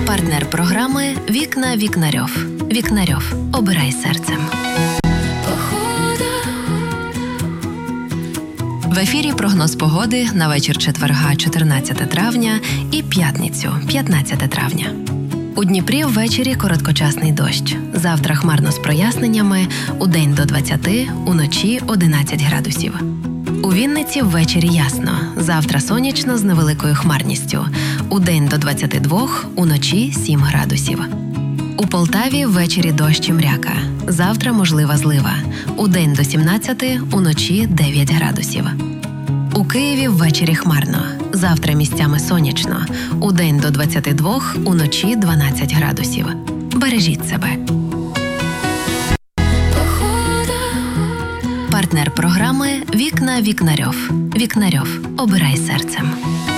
Партнер програми «Вікна Вікнарьов». Вікнарьов. Обирай серцем. В ефірі прогноз погоди на вечір четверга 14 травня і п'ятницю 15 травня. У Дніпрі ввечері короткочасний дощ. Завтра хмарно з проясненнями, удень до 20, уночі 11 градусів. У Вінниці ввечері ясно. Завтра сонячно з невеликою хмарністю. Удень до 22, уночі 7 градусів. У Полтаві ввечері дощ і мряка. Завтра можлива злива. Удень до 17, уночі 9 градусів. У Києві ввечері хмарно. Завтра місцями сонячно. Удень до 22, уночі 12 градусів. Бережіть себе. Партнер програми «Вікна Вікнарьов». Вікнарьов. Обирай серцем.